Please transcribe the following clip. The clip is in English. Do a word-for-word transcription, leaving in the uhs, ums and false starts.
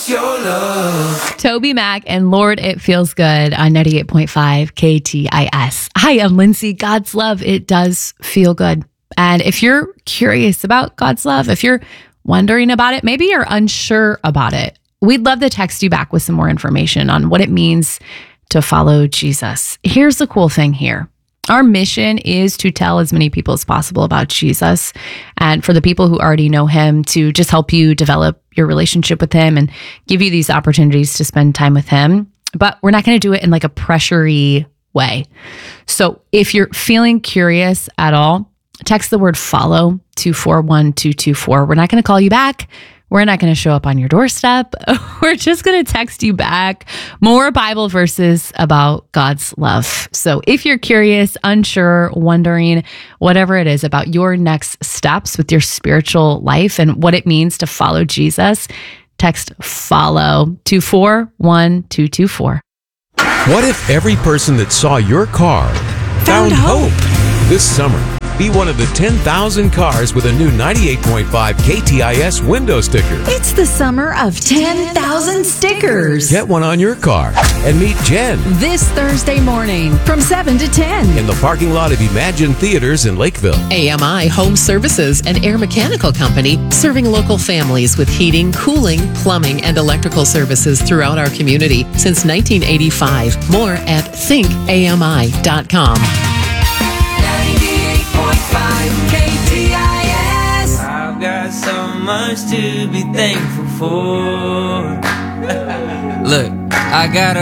your love. Toby Mac and Lord, It Feels Good on ninety-eight point five K T I S. Hi, I'm Lindsay. God's love, it does feel good. And if you're curious about God's love, if you're wondering about it, maybe you're unsure about it, we'd love to text you back with some more information on what it means to follow Jesus. Here's the cool thing here. Our mission is to tell as many people as possible about Jesus, and for the people who already know him, to just help you develop your relationship with him and give you these opportunities to spend time with him. But we're not going to do it in like a pressury way. So if you're feeling curious at all, text the word follow to four one two two four. We're not going to call you back. We're not going to show up on your doorstep. We're just going to text you back more Bible verses about God's love. So if you're curious, unsure, wondering, whatever it is about your next steps with your spiritual life and what it means to follow Jesus, text follow to four one two two four. What if every person that saw your car found, found hope? hope? This summer, be one of the ten thousand cars with a new ninety-eight point five K T I S window sticker. It's the summer of ten thousand stickers. Get one on your car and meet Jen this Thursday morning from seven to ten in the parking lot of Imagine Theaters in Lakeville. A M I Home Services, an air mechanical company serving local families with heating, cooling, plumbing, and electrical services throughout our community since nineteen eighty-five. More at think A M I dot com. I've got so much to be thankful for. Look, I got a